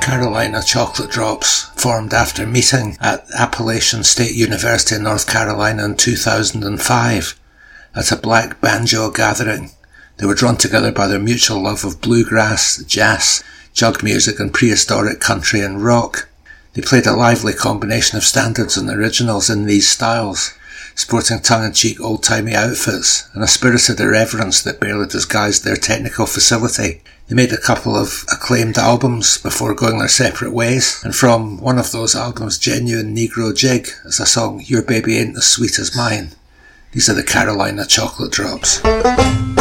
Carolina Chocolate Drops formed after meeting at Appalachian State University in North Carolina in 2005 at a black banjo gathering. They were drawn together by their mutual love of bluegrass, jazz, jug music and prehistoric country and rock. They played a lively combination of standards and originals in these styles, sporting tongue-in-cheek old-timey outfits and a spirited irreverence that barely disguised their technical facility. They made a couple of acclaimed albums before going their separate ways, and from one of those albums, Genuine Negro Jig, is a song, Your Baby Ain't As Sweet As Mine. These are the Carolina Chocolate Drops.